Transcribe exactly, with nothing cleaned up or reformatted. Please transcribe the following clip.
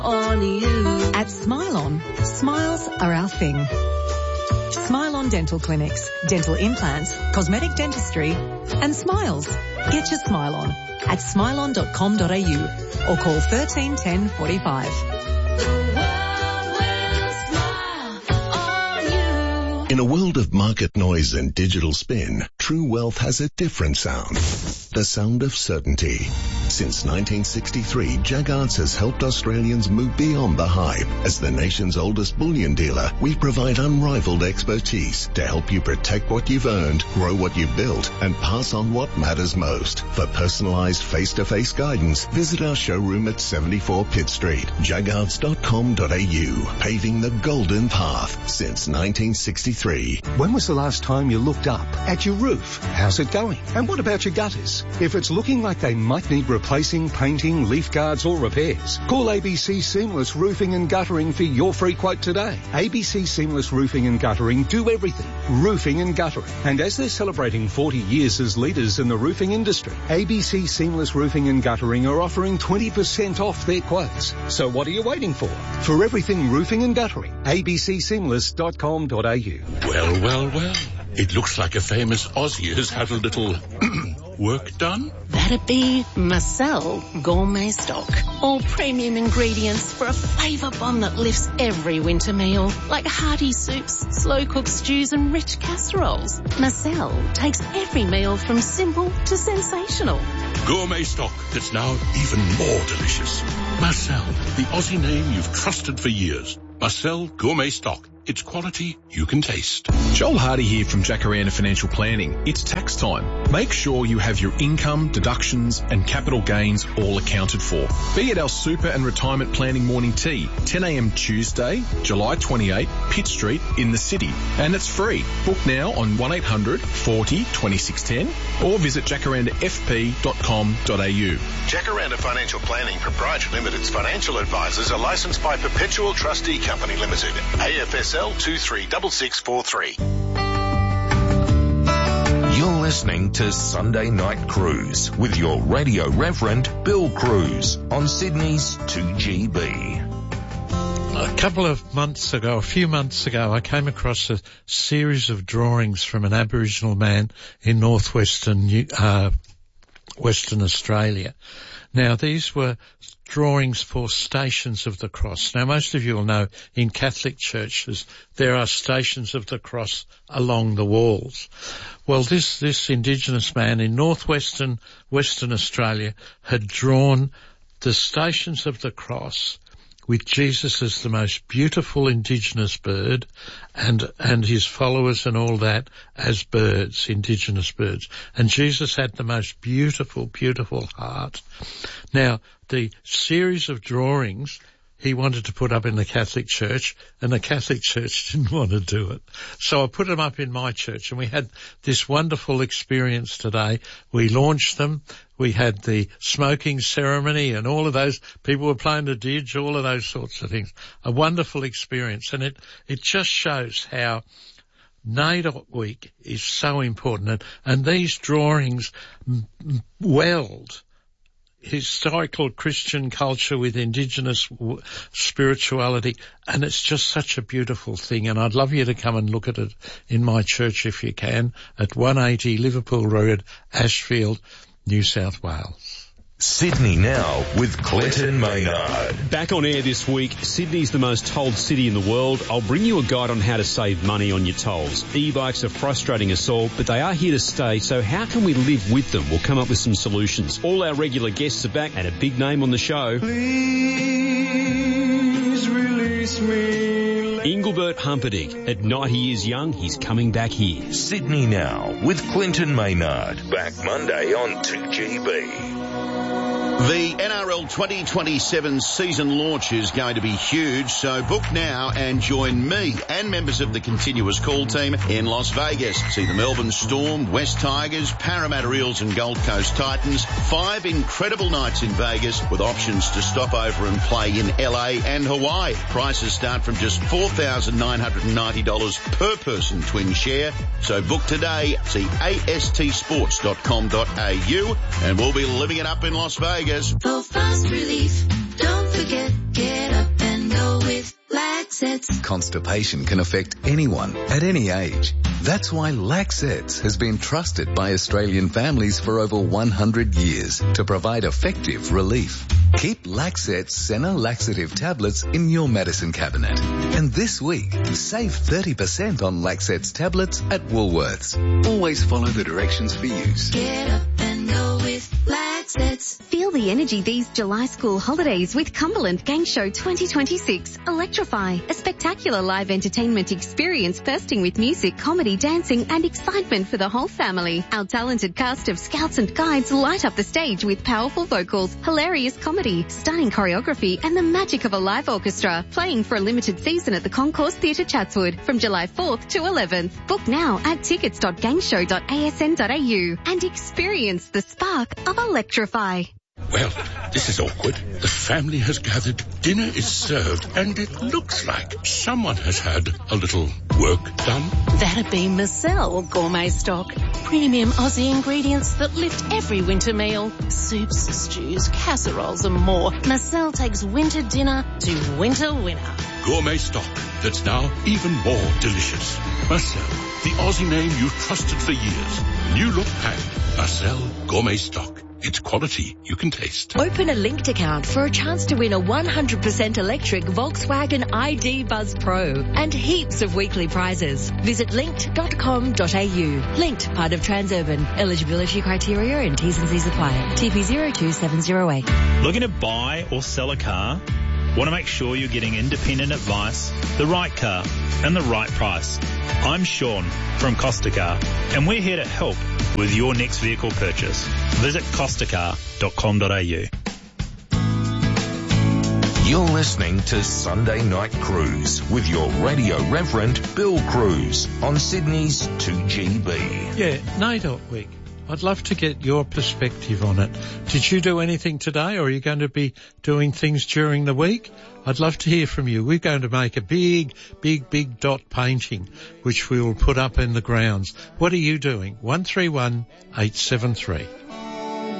On you. At Smile On, smiles are our thing. Smile On Dental Clinics, dental implants, cosmetic dentistry, and smiles. Get your smile on at smile on dot com dot a u or call thirteen ten forty-five. In a world of market noise and digital spin, True Wealth has a different sound. The sound of certainty. Since nineteen sixty-three, Jaggards has helped Australians move beyond the hype. As the nation's oldest bullion dealer, we provide unrivaled expertise to help you protect what you've earned, grow what you've built, and pass on what matters most. For personalised face-to-face guidance, visit our showroom at seventy-four Pitt Street, jaggards dot com dot a u. Paving the golden path since nineteen sixty-three. When was the last time you looked up at your roof? How's it going? And what about your gutters? If it's looking like they might need replacing, painting, leaf guards or repairs, call A B C Seamless Roofing and Guttering for your free quote today. A B C Seamless Roofing and Guttering do everything. Roofing and guttering. And as they're celebrating forty years as leaders in the roofing industry, A B C Seamless Roofing and Guttering are offering twenty percent off their quotes. So what are you waiting for? For everything roofing and guttering, a b c seamless dot com dot a u. Well, well, well. It looks like a famous Aussie has had a little work done. That'd be Marcel Gourmet Stock. All premium ingredients for a flavour bomb that lifts every winter meal, like hearty soups, slow-cooked stews and rich casseroles. Marcel takes every meal from simple to sensational. Gourmet stock that's now even more delicious. Marcel, the Aussie name you've trusted for years. Marcel Gourmet Stock. It's quality you can taste. Joel Hardy here from Jacaranda Financial Planning. It's tax time. Make sure you have your income, deductions and capital gains all accounted for. Be at our super and retirement planning morning tea, ten a.m. Tuesday, July twenty-eighth, Pitt Street in the city. And it's free. Book now on one eight hundred forty twenty-six ten or visit jacaranda f p dot com dot a u. Jacaranda Financial Planning Proprietary Limited's financial advisors are licensed by Perpetual Trustee Company Limited, A F S L two three six six four three. You're listening to Sunday Night Cruise with your radio reverend, Bill Cruz, on Sydney's two G B. A couple of months ago, a few months ago, I came across a series of drawings from an Aboriginal man in northwestern uh, Western Australia. Now, these were drawings for Stations of the Cross. Now, most of you will know in Catholic churches there are Stations of the Cross along the walls. Well, this, this Indigenous man in northwestern Western Australia had drawn the Stations of the Cross with Jesus as the most beautiful indigenous bird and and his followers and all that as birds, indigenous birds. And Jesus had the most beautiful, beautiful heart. Now, the series of drawings he wanted to put up in the Catholic Church, and the Catholic Church didn't want to do it. So I put them up in my church, and we had this wonderful experience today. We launched them. We had the smoking ceremony, and all of those people were playing the didge, all of those sorts of things. A wonderful experience, and it, it just shows how NAIDOC Week is so important, and, and these drawings m- m- weld historical Christian culture with Indigenous w- spirituality, and it's just such a beautiful thing. And I'd love you to come and look at it in my church if you can, at one eighty Liverpool Road, Ashfield, New South Wales. Sydney Now with Clinton Maynard. Back on air this week, Sydney's the most tolled city in the world. I'll bring you a guide on how to save money on your tolls. E-bikes are frustrating us all, but they are here to stay, so how can we live with them? We'll come up with some solutions. All our regular guests are back and a big name on the show. Please release me. Engelbert Humperdinck. At night he is young, he's coming back here. Sydney Now with Clinton Maynard. Back Monday on two G B. The N R L twenty twenty-seven season launch is going to be huge, so book now and join me and members of the Continuous Call team in Las Vegas. See the Melbourne Storm, West Tigers, Parramatta Eels and Gold Coast Titans. Five incredible nights in Vegas with options to stop over and play in L A and Hawaii. Prices start from just four thousand nine hundred ninety dollars per person twin share. So book today. See a s t sports dot com dot a u and we'll be living it up in Las Vegas. For fast relief, don't forget, get up. constipation can affect anyone at any age. That's why Laxets has been trusted by Australian families for over one hundred years to provide effective relief. Keep Laxets Senna laxative tablets in your medicine cabinet. And this week, save thirty percent on Laxets tablets at Woolworths. Always follow the directions for use. Get up and go with Laxets. Feel the energy these July school holidays with Cumberland Gang Show twenty twenty-six. Electrify, a spectacular live entertainment experience bursting with music, comedy, dancing and excitement for the whole family. Our talented cast of scouts and guides light up the stage with powerful vocals, hilarious comedy, stunning choreography and the magic of a live orchestra. Playing for a limited season at the Concourse Theatre Chatswood from July fourth to eleventh. Book now at tickets dot gangshow dot a s n dot a u and experience the spark of Electrify. Well, this is awkward. The family has gathered, dinner is served, and it looks like someone has had a little work done. That'd be Marcel Gourmet Stock. Premium Aussie ingredients that lift every winter meal. Soups, stews, casseroles and more. Marcel takes winter dinner to winter winner. Gourmet Stock that's now even more delicious. Marcel, the Aussie name you've trusted for years. New look packed. Marcel Gourmet Stock. It's quality you can taste. Open a linked account for a chance to win a one hundred percent electric Volkswagen I D Buzz Pro and heaps of weekly prizes. Visit linked dot com dot a u. Linked, part of Transurban. Eligibility criteria and T's and C's apply. T P zero two seven zero eight. Looking to buy or sell a car? Want to make sure you're getting independent advice, the right car and the right price. I'm Sean from Costa Car and we're here to help with your next vehicle purchase. Visit costa car dot com dot a u. You're listening to Sunday Night Cruise with your radio reverend Bill Cruz on Sydney's two G B. Yeah, NAIDOC week. I'd love to get your perspective on it. Did you do anything today, or are you going to be doing things during the week? I'd love to hear from you. We're going to make a big, big, big dot painting, which we will put up in the grounds. What are you doing? one three one eight seven three.